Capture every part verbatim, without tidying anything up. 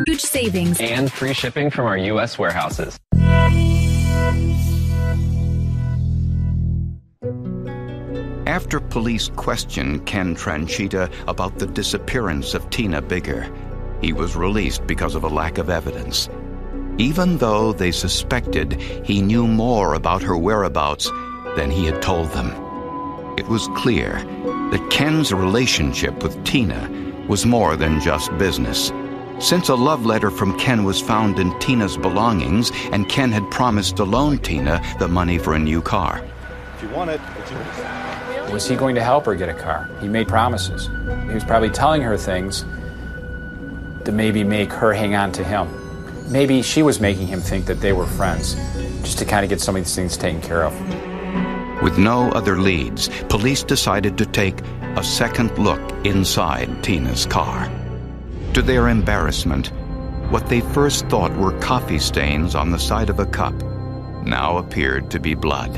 huge savings, and free shipping from our U S warehouses. After police questioned Ken Tranchita about the disappearance of Tina Bigger, he was released because of a lack of evidence. Even though they suspected he knew more about her whereabouts than he had told them. It was clear that Ken's relationship with Tina was more than just business. Since a love letter from Ken was found in Tina's belongings, and Ken had promised to loan Tina the money for a new car. If you want it, it's yours. Was he going to help her get a car? He made promises. He was probably telling her things to maybe make her hang on to him. Maybe she was making him think that they were friends, just to kind of get some of these things taken care of. With no other leads, police decided to take a second look inside Tina's car. To their embarrassment, what they first thought were coffee stains on the side of a cup now appeared to be blood.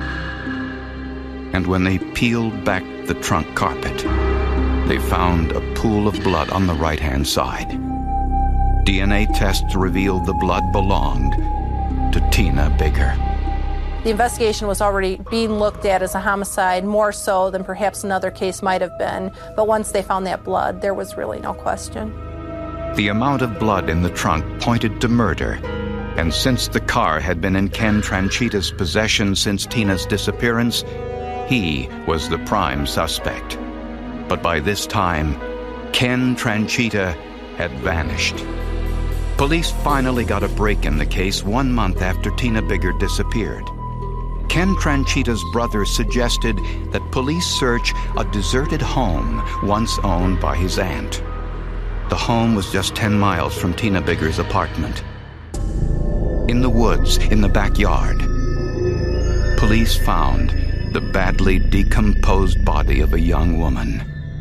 And when they peeled back the trunk carpet, they found a pool of blood on the right-hand side. D N A tests revealed the blood belonged to Tina Bigger. The investigation was already being looked at as a homicide, more so than perhaps another case might have been. But once they found that blood, there was really no question. The amount of blood in the trunk pointed to murder, and since the car had been in Ken Tranchita's possession since Tina's disappearance, he was the prime suspect. But by this time, Ken Tranchita had vanished. Police finally got a break in the case one month after Tina Bigger disappeared. Ken Tranchita's brother suggested that police search a deserted home once owned by his aunt. The home was just ten miles from Tina Bigger's apartment. In the woods, in the backyard, police found the badly decomposed body of a young woman.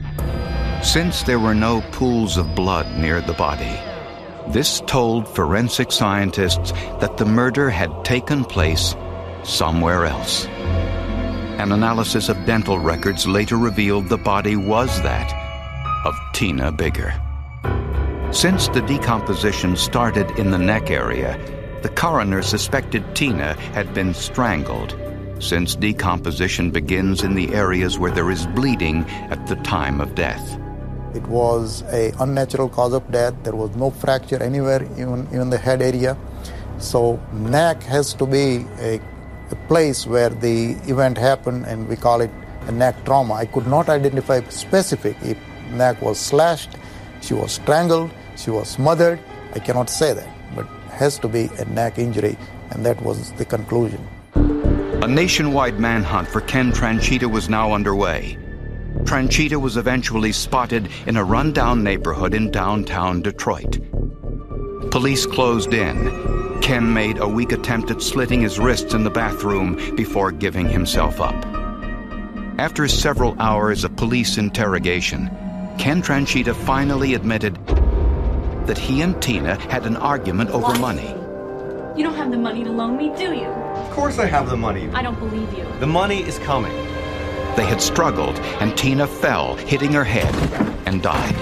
Since there were no pools of blood near the body, this told forensic scientists that the murder had taken place somewhere else. An analysis of dental records later revealed the body was that of Tina Bigger. Since the decomposition started in the neck area, the coroner suspected Tina had been strangled, since decomposition begins in the areas where there is bleeding at the time of death. It was an unnatural cause of death. There was no fracture anywhere, even even the head area. So neck has to be a, a place where the event happened, and we call it a neck trauma. I could not identify specific if neck was slashed, she was strangled, she was smothered. I cannot say that, but it has to be a neck injury, and that was the conclusion. A nationwide manhunt for Ken Tranchita was now underway. Tranchita was eventually spotted in a rundown neighborhood in downtown Detroit. Police closed in. Ken made a weak attempt at slitting his wrists in the bathroom before giving himself up. After several hours of police interrogation, Ken Tranchita finally admitted that he and Tina had an argument over What? money. You don't have the money to loan me, do you? Of course I have the money. I don't believe you. The money is coming. They had struggled, and Tina fell, hitting her head, and died.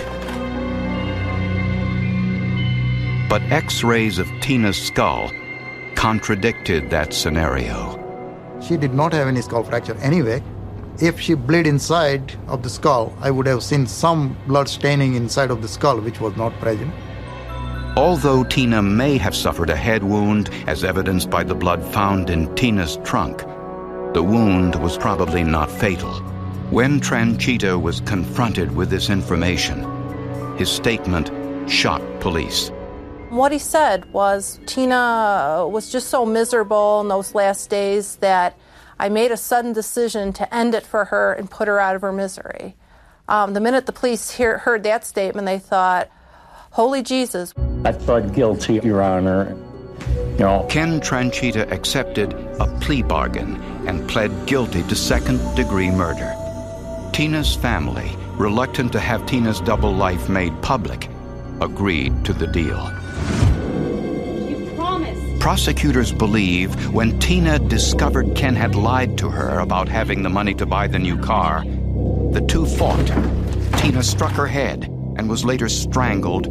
But X-rays of Tina's skull contradicted that scenario. She did not have any skull fracture anyway. If she bled inside of the skull, I would have seen some blood staining inside of the skull, which was not present. Although Tina may have suffered a head wound, as evidenced by the blood found in Tina's trunk, the wound was probably not fatal. When Tranchita was confronted with this information, his statement shocked police. What he said was, Tina was just so miserable in those last days that I made a sudden decision to end it for her and put her out of her misery. Um, the minute the police hear, heard that statement, they thought, holy Jesus. I pled guilty, Your Honor. You know. Ken Tranchita accepted a plea bargain and pled guilty to second-degree murder. Tina's family, reluctant to have Tina's double life made public, agreed to the deal. You promised. Prosecutors believe when Tina discovered Ken had lied to her about having the money to buy the new car, the two fought. Tina struck her head and was later strangled